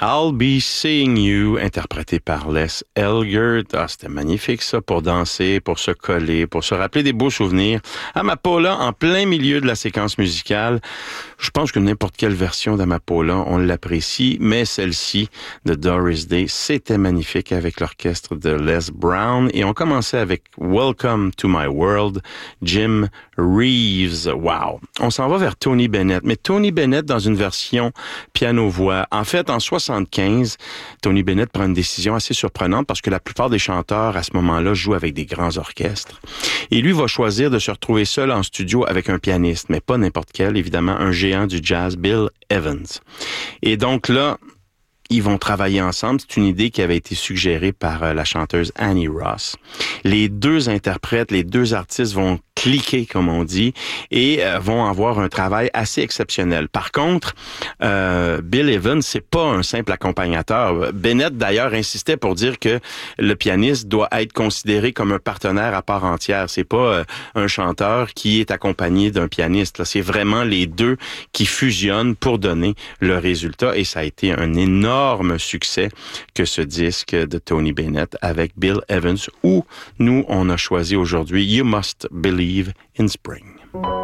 I'll Be Seeing You, interprété par Les Elgert. Ah, c'était magnifique ça, pour danser, pour se coller, pour se rappeler des beaux souvenirs. Amapola, en plein milieu de la séquence musicale. Je pense que n'importe quelle version d'Amapola, on l'apprécie, mais celle-ci de Doris Day, c'était magnifique avec l'orchestre de Les Brown. Et on commençait avec Welcome to My World, Jim Reeves. Wow! On s'en va vers Tony Bennett, mais Tony Bennett dans une version piano-voix. En fait, en 75, Tony Bennett prend une décision assez surprenante parce que la plupart des chanteurs à ce moment-là jouent avec des grands orchestres. Et lui va choisir de se retrouver seul en studio avec un pianiste, mais pas n'importe quel, évidemment, un géant du jazz, Bill Evans. Et donc là, ils vont travailler ensemble. C'est une idée qui avait été suggérée par la chanteuse Annie Ross. Les deux interprètes, les deux artistes vont cliquer, comme on dit, et vont avoir un travail assez exceptionnel. Par contre, Bill Evans, c'est pas un simple accompagnateur. Bennett, d'ailleurs, insistait pour dire que le pianiste doit être considéré comme un partenaire à part entière. C'est pas un chanteur qui est accompagné d'un pianiste. Là, c'est vraiment les deux qui fusionnent pour donner le résultat, et ça a été un énorme succès que ce disque de Tony Bennett avec Bill Evans, où nous, on a choisi aujourd'hui You Must Believe in Spring.